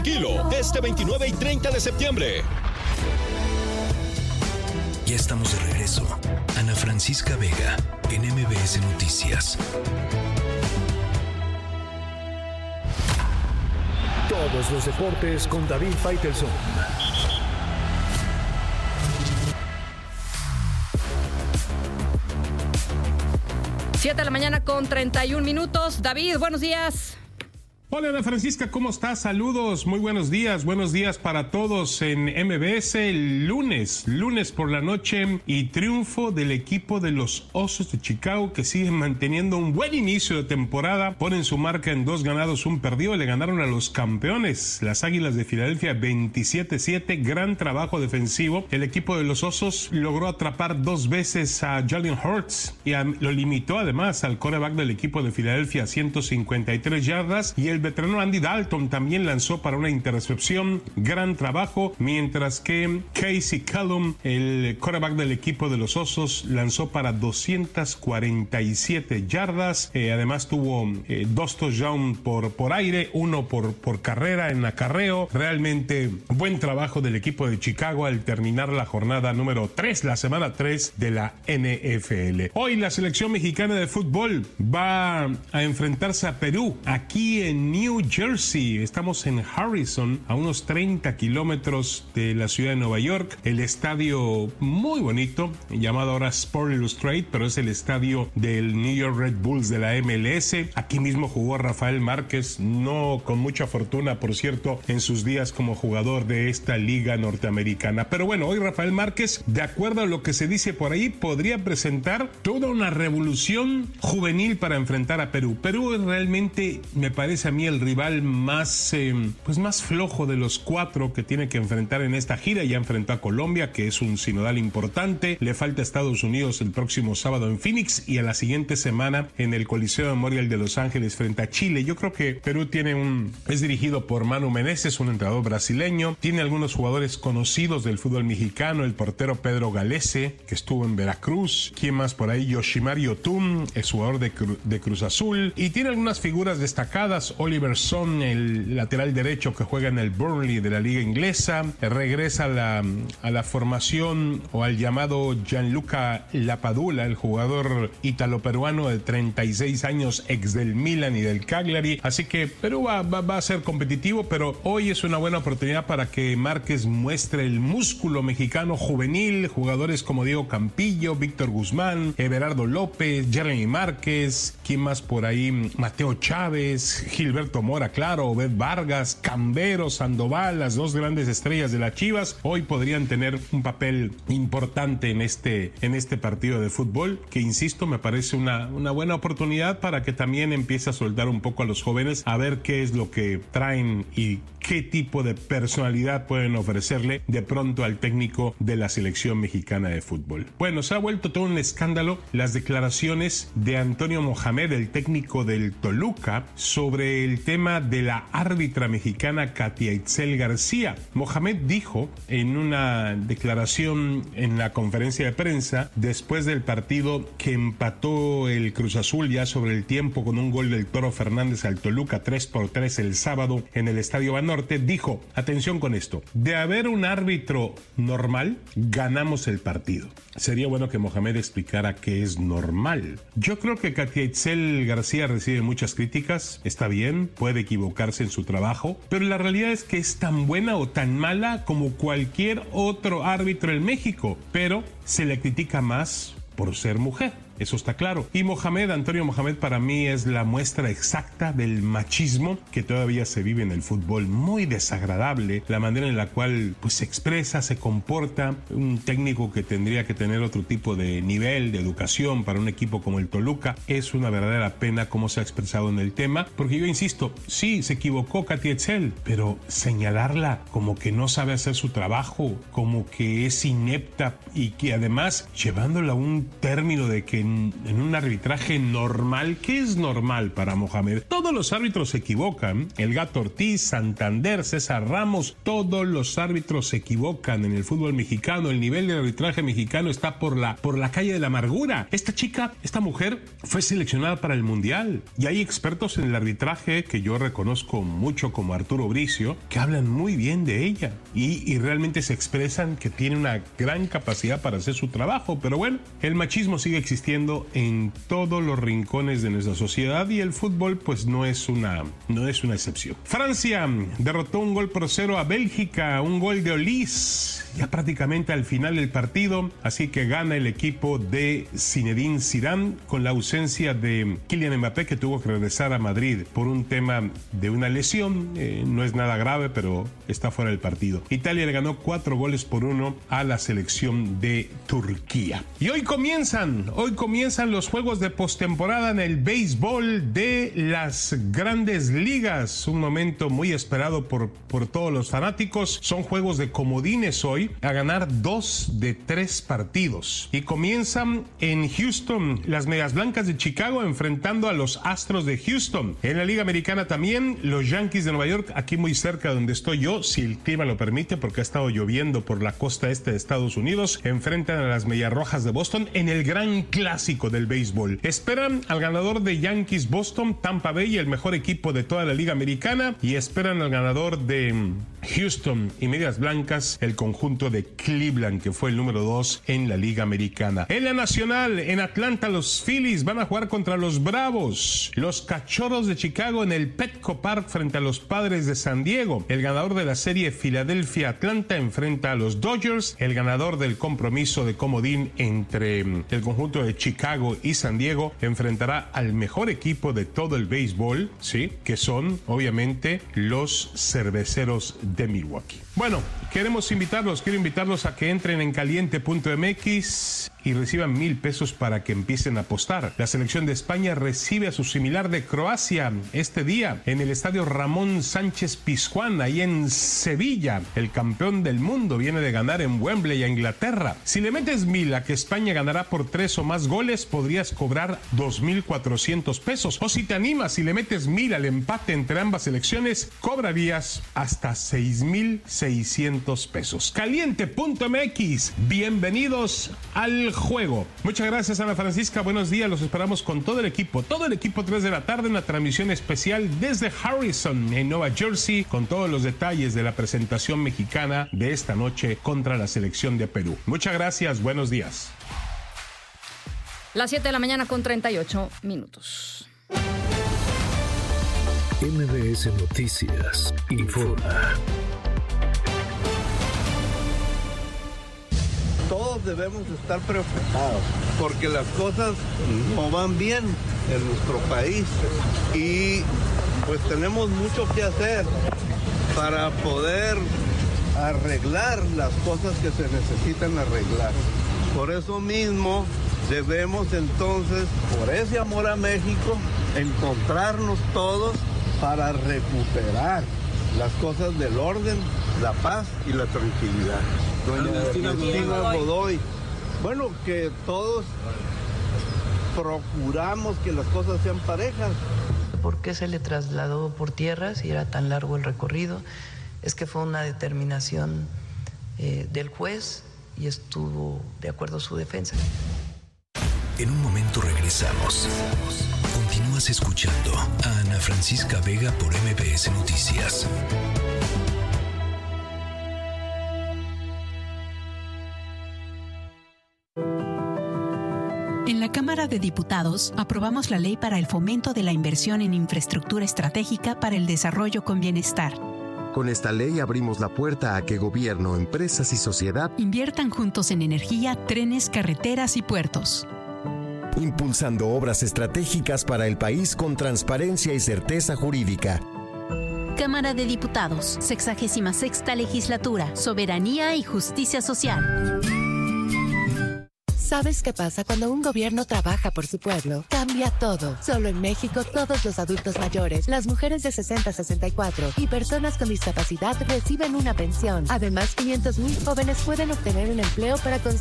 Kilo, este 29 y 30 de septiembre. Ya estamos de regreso. Ana Francisca Vega, en MBS Noticias. Todos los deportes con David Faitelson. Siete de la mañana con 31 minutos. David, buenos días. Hola Ana Francisca, ¿cómo estás? Saludos, muy buenos días para todos en MBS. Lunes por la noche y triunfo del equipo de los Osos de Chicago, que siguen manteniendo un buen inicio de temporada. Ponen su marca en 2 ganados, 1 perdido. Le ganaron a los campeones, las Águilas de Filadelfia, 27-7. Gran trabajo defensivo. El equipo de los Osos logró atrapar 2 veces a Jalen Hurts y lo limitó además al quarterback del equipo de Filadelfia a 153 yardas, y el veterano Andy Dalton también lanzó para una intercepción. Gran trabajo, mientras que Casey Callum, el quarterback del equipo de los Osos, lanzó para 247 yardas. Además tuvo 2 touchdowns por aire, 1 por carrera en acarreo. Realmente buen trabajo del equipo de Chicago al terminar la jornada número 3, la semana 3 de la NFL. Hoy la selección mexicana de fútbol va a enfrentarse a Perú aquí en New Jersey. Estamos en Harrison, a unos 30 kilómetros de la ciudad de Nueva York. El estadio muy bonito, llamado ahora Sport Illustrated, pero es el estadio del New York Red Bulls de la MLS. Aquí mismo jugó Rafael Márquez, no con mucha fortuna, por cierto, en sus días como jugador de esta liga norteamericana. Pero bueno, hoy Rafael Márquez, de acuerdo a lo que se dice por ahí, podría presentar toda una revolución juvenil para enfrentar a Perú. Perú es realmente, me parece a mí, el rival más flojo de los 4 que tiene que enfrentar en esta gira. Ya enfrentó a Colombia, que es un sinodal importante. Le falta a Estados Unidos el próximo sábado en Phoenix, y a la siguiente semana en el Coliseo Memorial de Los Ángeles frente a Chile. Yo creo que Perú es dirigido por Manu Menezes, un entrenador brasileño. Tiene algunos jugadores conocidos del fútbol mexicano, el portero Pedro Galese, que estuvo en Veracruz. ¿Quién más por ahí? Yoshimar Yotun, es jugador de Cruz Azul. Y tiene algunas figuras destacadas. Oliver Son, el lateral derecho que juega en el Burnley de la liga inglesa, regresa a la formación, o al llamado Gianluca Lapadula, el jugador ítalo-peruano de 36 años, ex del Milan y del Cagliari. Así que Perú va a ser competitivo, pero hoy es una buena oportunidad para que Márquez muestre el músculo mexicano juvenil. Jugadores como Diego Campillo, Víctor Guzmán, Everardo López, Jeremy Márquez, ¿quién más por ahí? Mateo Chávez, Gilberto Mora, claro, Obed Vargas, Cambero, Sandoval, las 2 grandes estrellas de las Chivas. Hoy podrían tener un papel importante en este partido de fútbol, que insisto, me parece una buena oportunidad para que también empiece a soltar un poco a los jóvenes, a ver qué es lo que traen y qué tipo de personalidad pueden ofrecerle de pronto al técnico de la selección mexicana de fútbol. Bueno, se ha vuelto todo un escándalo las declaraciones de Antonio Mohamed, el técnico del Toluca, sobre el tema de la árbitra mexicana Katia Itzel García. Mohamed dijo en una declaración en la conferencia de prensa después del partido que empató el Cruz Azul ya sobre el tiempo con un gol del Toro Fernández al Toluca 3-3 el sábado en el Estadio Banorte, dijo, atención con esto, de haber un árbitro normal, ganamos el partido. Sería bueno que Mohamed explicara qué es normal. Yo creo que Katia Itzel García recibe muchas críticas, está bien, puede equivocarse en su trabajo, pero la realidad es que es tan buena o tan mala como cualquier otro árbitro en México, pero se le critica más por ser mujer. Eso está claro. Y Antonio Mohamed, para mí es la muestra exacta del machismo que todavía se vive en el fútbol. Muy desagradable la manera en la cual se expresa, se comporta. Un técnico que tendría que tener otro tipo de nivel, de educación para un equipo como el Toluca. Es una verdadera pena cómo se ha expresado en el tema, porque yo insisto, sí, se equivocó Katia Itzel, pero señalarla como que no sabe hacer su trabajo, como que es inepta y que además llevándola a un término de que en un arbitraje normal. ¿Qué es normal para Mohamed? Todos los árbitros se equivocan. El Gato Ortiz, Santander, César Ramos, todos los árbitros se equivocan en el fútbol mexicano. El nivel del arbitraje mexicano está por la calle de la amargura. Esta mujer fue seleccionada para el Mundial y hay expertos en el arbitraje que yo reconozco mucho, como Arturo Bricio, que hablan muy bien de ella y realmente se expresan que tiene una gran capacidad para hacer su trabajo. Pero bueno, el machismo sigue existiendo en todos los rincones de nuestra sociedad y el fútbol pues no es una excepción. Francia derrotó 1-0 a Bélgica, un gol de Olís ya prácticamente al final del partido, así que gana el equipo de Zinedine Zidane con la ausencia de Kylian Mbappé, que tuvo que regresar a Madrid por un tema de una lesión. No es nada grave, pero está fuera del partido. Italia le ganó 4-1 a la selección de Turquía. Y hoy comienzan los juegos de postemporada en el béisbol de las Grandes Ligas, un momento muy esperado por todos los fanáticos. Son juegos de comodines hoy, a ganar 2 de 3 partidos. Y comienzan en Houston, las Medias Blancas de Chicago enfrentando a los Astros de Houston. En la Liga Americana también, los Yankees de Nueva York, aquí muy cerca de donde estoy yo, si el clima lo permite, porque ha estado lloviendo por la costa este de Estados Unidos, enfrentan a las Medias Rojas de Boston en el gran clásico del béisbol. Esperan al ganador de Yankees Boston, Tampa Bay, el mejor equipo de toda la Liga Americana, y esperan al ganador de Houston y Medias Blancas, el conjunto de Cleveland, que fue el número 2 en la Liga Americana. En la Nacional, en Atlanta, los Phillies van a jugar contra los Bravos. Los Cachorros de Chicago en el Petco Park frente a los Padres de San Diego. El ganador de la serie Filadelfia-Atlanta enfrenta a los Dodgers. El ganador del compromiso de comodín entre el conjunto de Chicago y San Diego enfrentará al mejor equipo de todo el béisbol, ¿sí? Que son, obviamente, los Cerveceros de Milwaukee. Bueno, quiero invitarlos a que entren en caliente.mx y reciban 1,000 pesos para que empiecen a apostar. La selección de España recibe a su similar de Croacia este día en el estadio Ramón Sánchez Pizjuán, ahí en Sevilla. El campeón del mundo viene de ganar en Wembley a Inglaterra. Si le metes 1,000 a que España ganará por 3 o más goles, podrías cobrar 2,400 pesos. O si te animas y le metes 1,000 al empate entre ambas selecciones, cobrarías hasta 6,600 pesos. Caliente.mx, bienvenidos al juego. Muchas gracias, Ana Francisca, buenos días, los esperamos con todo el equipo 3 de la tarde, una transmisión especial desde Harrison, en Nueva Jersey, con todos los detalles de la presentación mexicana de esta noche contra la selección de Perú. Muchas gracias, buenos días. Las 7 de la mañana con 38 minutos. MBS Noticias informa. Todos debemos estar preocupados porque las cosas no van bien en nuestro país y pues tenemos mucho que hacer para poder arreglar las cosas que se necesitan arreglar. Por eso mismo debemos entonces, por ese amor a México, encontrarnos todos para recuperar las cosas del orden, la paz y la tranquilidad. Doña Ernestina Godoy, bueno, que todos procuramos que las cosas sean parejas. ¿Por qué se le trasladó por tierra si era tan largo el recorrido? Es que fue una determinación del juez y estuvo de acuerdo su defensa. En un momento regresamos. Continúas escuchando a Ana Francisca Vega por MBS Noticias. En la Cámara de Diputados aprobamos la ley para el fomento de la inversión en infraestructura estratégica para el desarrollo con bienestar. Con esta ley abrimos la puerta a que gobierno, empresas y sociedad inviertan juntos en energía, trenes, carreteras y puertos. Impulsando obras estratégicas para el país con transparencia y certeza jurídica. Cámara de Diputados, 66ª Legislatura, Soberanía y Justicia Social. ¿Sabes qué pasa cuando un gobierno trabaja por su pueblo? Cambia todo. Solo en México, todos los adultos mayores, las mujeres de 60 a 64 y personas con discapacidad reciben una pensión. Además, 500,000 jóvenes pueden obtener un empleo para construir